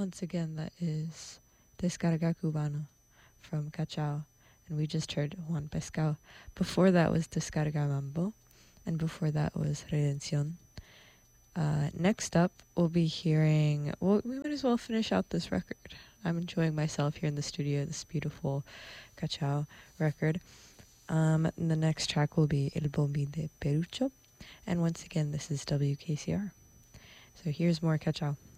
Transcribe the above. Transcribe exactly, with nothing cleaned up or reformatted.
Once again, that is Descarga Cubana from Cachao. And we just heard Juan Pescao. Before that was Descarga Mambo. And before that was Redención. Uh, next up, we'll be hearing... Well, we might as well finish out this record. I'm enjoying myself here in the studio, this beautiful Cachao record. Um, the next track will be El Bombi de Perucho. And once again, this is W K C R. So here's more Cachao.